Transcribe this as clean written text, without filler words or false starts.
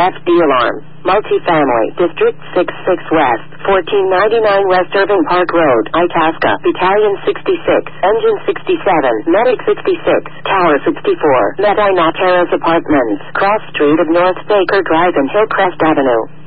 FD alarm. Multifamily, District 66 West, 1499 West Irving Park Road, Itasca, Battalion 66, Engine 67, Medic 66, Tower 64, Medina Terrace Apartments, Cross Street of North Baker Drive and Hillcrest Avenue.